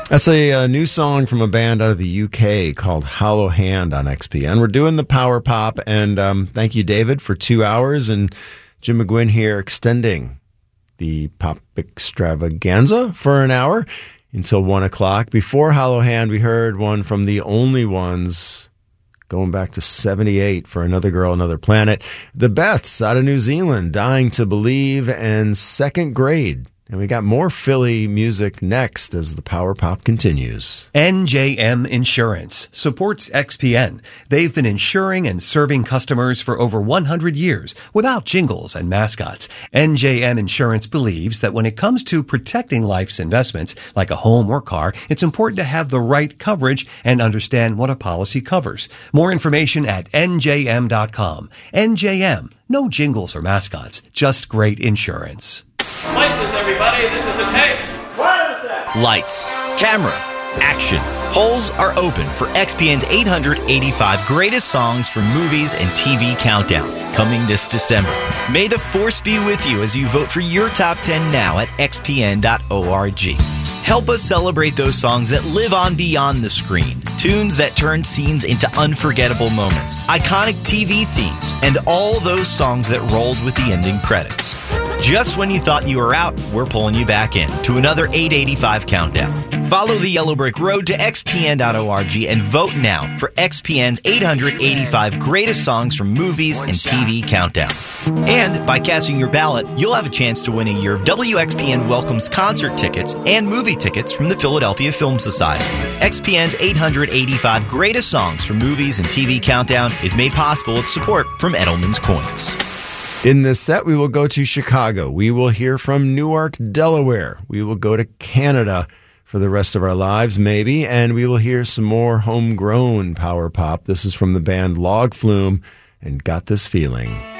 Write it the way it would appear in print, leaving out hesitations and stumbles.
That's a new song from a band out of the UK called Hollow Hand on XPN. We're doing the Power Pop, and thank you, David, for 2 hours, and Jim McGuinn here extending the pop extravaganza for an hour until 1 o'clock. Before Hollow Hand, we heard one from the Only Ones, going back to 78 for Another Girl, Another Planet. The Beths out of New Zealand, Dying to Believe, and Second Grade. And we got more Philly music next as the Power Pop continues. NJM Insurance supports XPN. They've been insuring and serving customers for over 100 years without jingles and mascots. NJM Insurance believes that when it comes to protecting life's investments, like a home or car, it's important to have the right coverage and understand what a policy covers. More information at njm.com. NJM, no jingles or mascots, just great insurance. License, everybody. This is a tape. What is that? Lights, camera, action. Polls are open for XPN's 885 greatest songs from movies and TV countdown, coming this December. May the force be with you as you vote for your top 10 now at xpn.org. Help us celebrate those songs that live on beyond the screen, tunes that turn scenes into unforgettable moments, iconic TV themes, and all those songs that rolled with the ending credits. Just when you thought you were out, we're pulling you back in to another 885 countdown. Follow the Yellow Brick Road to xpn.org and vote now for XPN's 885 greatest songs from movies and TV countdown. And by casting your ballot, you'll have a chance to win a year of WXPN Welcomes concert tickets and movie tickets from the Philadelphia Film Society. XPN's 885 greatest songs from movies and TV countdown is made possible with support from Edelman's Coins. In this set, we will go to Chicago. We will hear from Newark, Delaware. We will go to Canada for the rest of our lives, maybe, and we will hear some more homegrown power pop. This is from the band Log Flume and Got This Feeling.